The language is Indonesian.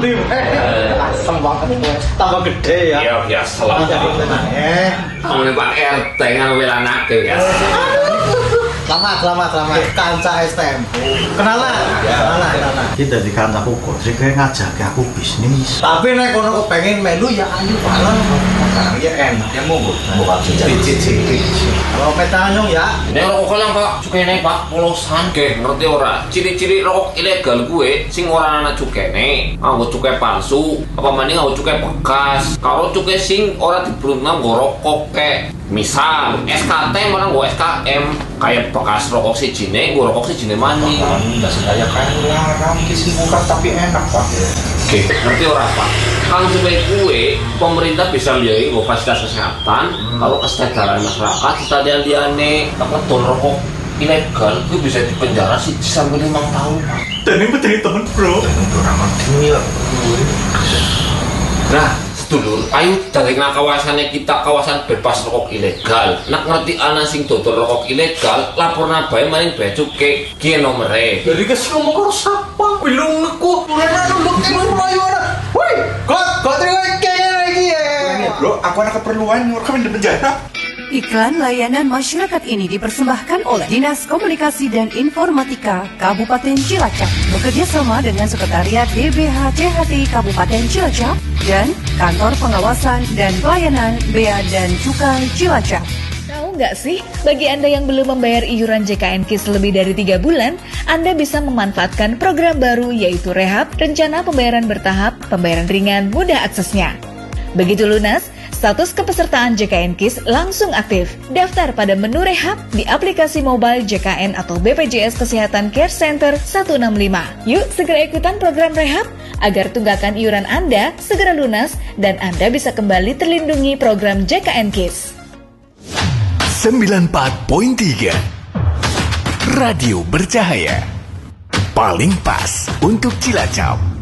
Lim. Asem banget kowe. Tambah gede ya. Iya biasa lah. Ngene Pak RT kan welanake ya. Selamat. Kanca STM. Kenalan. Iki dadi kancaku kok sing ngajak aku bisnis. Tapi nek kono kepengin melu ya ayo bareng. Ya enak ya monggo. Bukan cicit-cicit. Kalau petanyong ya. Nek rokok lang Pak, cukene Pak polosan ge ngerti ora? Ciri-ciri rokok ilegal gue sing ora ana cukene, nganggo cuke palsu, apa maning nganggo cuke bekas. Kalau cuke sing ora dibrunna nggo rokok kek. Misal SKT malah nggo SKM, kayak bekas rokok sijine nggo rokok sijine maning. Enggak sedaya kayak larang kisi bukan tapi enak Pak. Oke, ngerti ora Pak? Kalau supaya kue, pemerintah bisa lihat nggo fasilitas kesehatan, kalau kesejahteraan masyarakat, kita liane apa rokok ilegal itu bisa dipenjara sih sampai 5 tahun. Dan ini menjadi temen bro. Nah, sedulur, ayo dari kawasannya kita kawasan bebas rokok ilegal. Nak ngerti ana sing dodol rokok ilegal, laporna bae maring bea cukai ki nomere. Jadi kes ngomong karo sapa? Bilung aku. Mulane nunduk ning mlayu ana. Woi, kok terima kene lagi ya. Bro, aku ada keperluan kami di penjara. Iklan layanan masyarakat ini dipersembahkan oleh Dinas Komunikasi dan Informatika Kabupaten Cilacap bekerjasama dengan Sekretariat DBH CHTI Kabupaten Cilacap dan Kantor Pengawasan dan Pelayanan Bea dan Cukai Cilacap. Tahu nggak sih, bagi Anda yang belum membayar iuran JKN KIS lebih dari 3 bulan, Anda bisa memanfaatkan program baru yaitu Rehab, Rencana Pembayaran Bertahap, Pembayaran Ringan, Mudah Aksesnya. Begitu lunas, status kepesertaan JKN KIS langsung aktif. Daftar pada menu Rehab di aplikasi mobile JKN atau BPJS Kesehatan Care Center 165. Yuk segera ikutan program Rehab agar tunggakan iuran Anda segera lunas dan Anda bisa kembali terlindungi program JKN KIS. 94.3 Radio Bercahaya paling pas untuk Cilacap.